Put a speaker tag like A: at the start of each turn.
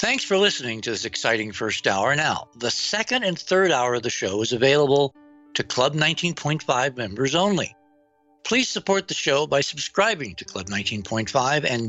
A: Thanks for listening to this exciting first hour. Now, the second and third hour of the show is available to Club 19.5 members only. Please support the show by subscribing to Club 19.5 and